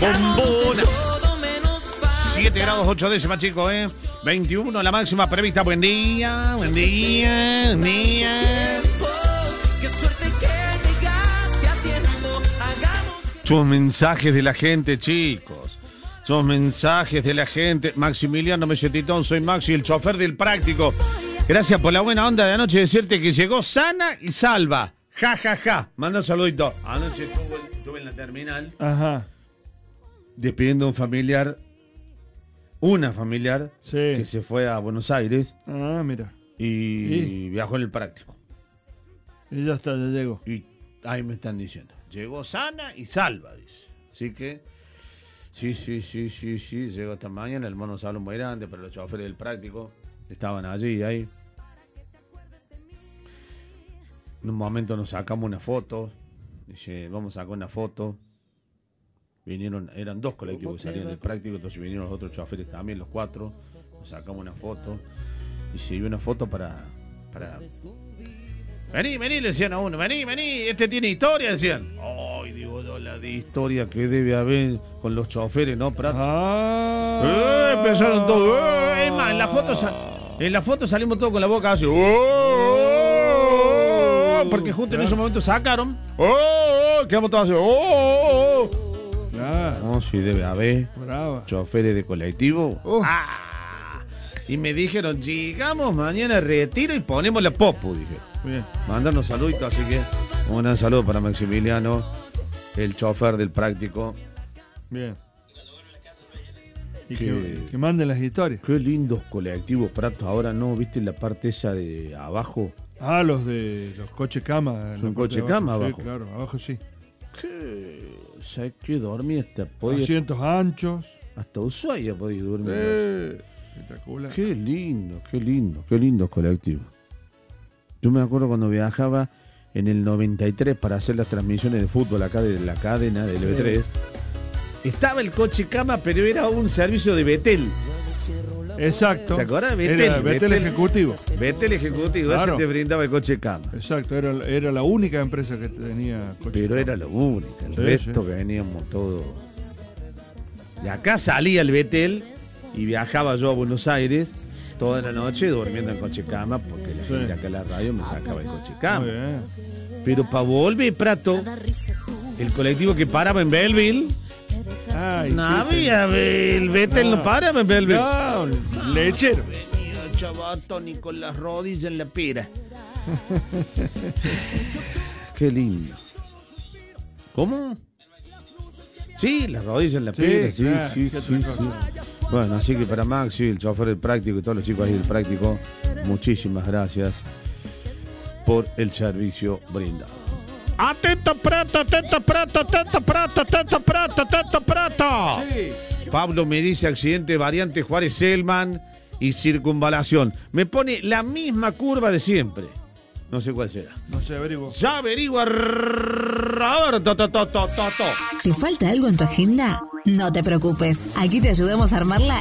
Bombona. 7 grados 8 décimas, chicos, 21 la máxima prevista. Buen día, buen día, buen día. Son mensajes de la gente, chicos. Son mensajes de la gente. Maximiliano Melletitón, soy Maxi, el chofer del práctico. Gracias por la buena onda de anoche, decirte que llegó sana y salva. Ja, ja, ja. Manda un saludito. Anoche estuve en la terminal. Ajá. Despidiendo a un familiar. Una familiar. Sí. Que se fue a Buenos Aires. Ah, mira. Y viajó en el práctico. Y ya está, ya llegó. Y ahí me están diciendo. Llegó sana y salva, dice. Así que. Sí. Llegó esta mañana. El mono sale muy grande, pero los choferes del práctico estaban allí, ahí. En un momento nos sacamos una foto. Dice, vamos a sacar una foto. Vinieron, eran 2 colectivos que salían del práctico, entonces vinieron los otros choferes también, los 4. Nos sacamos una foto. Dice, y una foto para... Vení, le decían a uno, vení, este tiene historia, decían. Ay, digo yo, la de historia que debe haber con los choferes, ¿no, Prato? Empezaron todos. Es más, en la foto salimos todos con la boca así. Porque justo en ese momento sacaron. Quedamos todos así. Claro. No, sí debe haber. Brava. Choferes de colectivo. Y me dijeron, llegamos mañana retiro y ponemos la popu, dije. Bien. Mandarnos saluditos, así que un gran saludo para Maximiliano, el chofer del práctico. Bien. Y que manden las historias. Qué lindos colectivos, Prato. Ahora no, ¿viste la parte esa de abajo? Ah, los de los coches cama. ¿Son coche cama abajo? Sí, claro, abajo sí. ¿Sabes qué? Dormí hasta... Asientos anchos. Hasta Ushuaia podía dormir. Espectacular. Qué lindo colectivo. Yo me acuerdo cuando viajaba en el 93 para hacer las transmisiones de fútbol acá de la cadena del EV3. Estaba el coche cama, pero era un servicio de Betel. Exacto. ¿Te acuerdas? Betel Ejecutivo. Betel Ejecutivo, claro. Ese te brindaba el coche cama. Exacto, era la única empresa que tenía coche pero cama. Era la única, el resto que veníamos todos. De acá salía el Betel y viajaba yo a Buenos Aires toda la noche durmiendo en coche cama porque la gente acá en la radio me sacaba el coche cama. Pero para volver, Prato, el colectivo que paraba en Belleville, no había, el Betel no paraba en Belleville. No, lechero. El chavato ni con las rodillas en la pera. Qué lindo. ¿Cómo? Sí, las rodillas en la pera, sí. Bueno, así que para Maxi, el chofer del práctico y todos los chicos ahí del práctico, muchísimas gracias por el servicio brindado. ¡Atento, Prato! Sí. Pablo me dice accidente variante Juárez Selman y circunvalación. Me pone la misma curva de siempre. No sé cuál será. No sé, averigua. Ya averigua. A ver, ¿Te falta algo en tu agenda? No te preocupes. Aquí te ayudamos a armarla